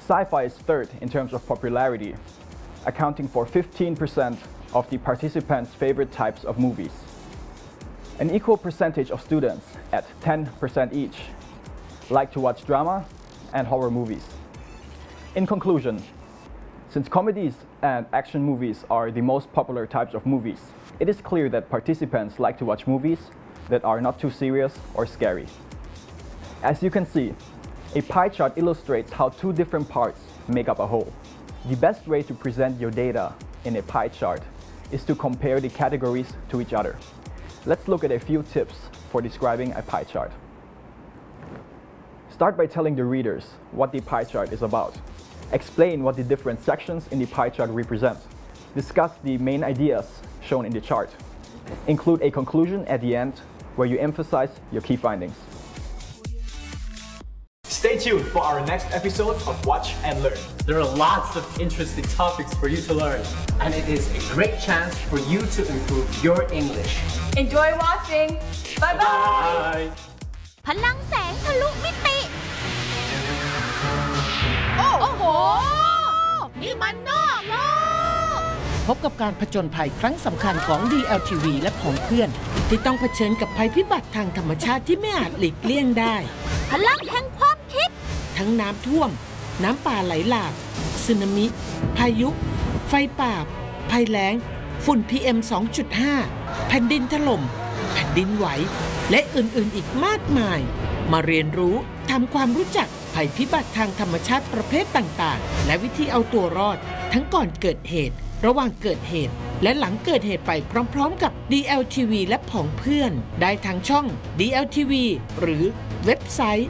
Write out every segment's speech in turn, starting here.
Sci-fi is third in terms of popularity, accounting for 15% of the participants' favorite types of movies. An equal percentage of students, at 10% each, like to watch drama and horror movies. In conclusion, since comedies and action movies are the most popular types of movies, it is clear that participants like to watch movies that are not too serious or scary. As you can see, a pie chart illustrates how two different parts make up a whole. The best way to present your data in a pie chart is to compare the categories to each other. Let's look at a few tips for describing a pie chart. Start by telling the readers what the pie chart is about. Explain what the different sections in the pie chart represent. Discuss the main ideas shown in the chart. Include a conclusion at the end where you emphasize your key findings. Stay tuned for our next episode of Watch and Learn. There are lots of interesting topics for you to learn, and it is a great chance for you to improve your English. Enjoy watching. Bye bye. พลังแสงทะลุมิติ โอ้โห นี่มันนอกโลกพบกับการผจญภัยครั้งสำคัญของ DLTV และของเพื่อนที่ต้องเผชิญกับภัยพิบัติทางธรรมชาติที่ไม่อาจหลีกเลี่ยงได้พลังแห่งความคิดทั้งน้ำท่วม น้ำป่าไหลหลากสึนามิ พายุ ไฟป่า ภัยแล้ง ฝุ่น PM 2.5 แผ่นดินถล่ม แผ่นดินไหว และอื่นๆอีกมากมาย มาเรียนรู้ทำความรู้จักภัยพิบัติทางธรรมชาติประเภทต่างๆและวิธีเอาตัวรอดทั้งก่อนเกิดเหตุระหว่างเกิดเหตุและหลังเกิดเหตุไปพร้อมๆกับ DLTV และผองเพื่อนได้ทางช่อง DLTV หรือเว็บไซต์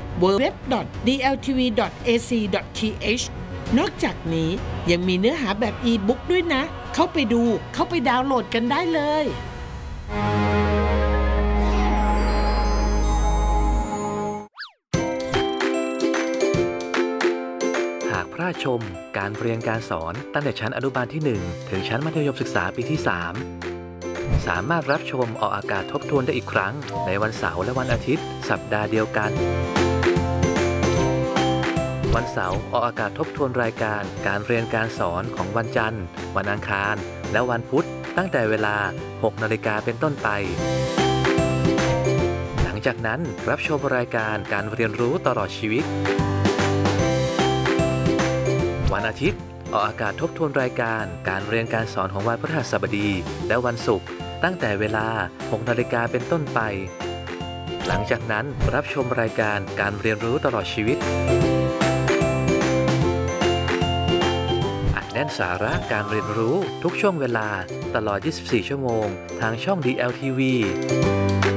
www.dltv.ac.th นอกจากนี้ยังมีเนื้อหาแบบ e-book ด้วยนะเข้าไปดูเข้าไปดาวน์โหลดกันได้เลยหากพลาดชมการเรียนการสอนตั้งแต่ชั้นอนุบาลที่ 1 ถึงชั้นมัธยมศึกษาปีที่ 3 สามารถรับชมออกอากาศทบทวนได้อีกครั้งในวันเสาร์และวันอาทิตย์สัปดาห์เดียวกันวันเสาร์ออกอากาศทบทวนรายการการเรียนการสอนของวันจันทร์วันอังคารและวันพุธตั้งแต่เวลา 6 นาฬิกาเป็นต้นไปหลังจากนั้นรับชมรายการการเรียนรู้ตลอดชีวิตวันอาทิตย์ออกอากาศทบทวนรายการการเรียนการสอนของวันพฤหัสบดีและวันศุกร์ตั้งแต่เวลา 6 นาฬิกาเป็นต้นไปหลังจากนั้นรับชมรายการการเรียนรู้ตลอดชีวิตอัดแน่นสาระการเรียนรู้ทุกช่วงเวลาตลอด 24 ชั่วโมงทางช่อง DLTV